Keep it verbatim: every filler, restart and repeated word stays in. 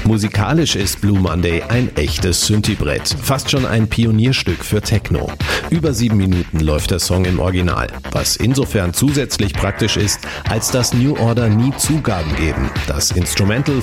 Musikalisch ist Blue Monday ein echtes Synthi-Brett, fast schon ein Pionierstück für Techno. Über sieben Minuten läuft der Song im Original, was insofern zusätzlich praktisch ist, als dass New Order nie Zugaben geben. Das Instrumental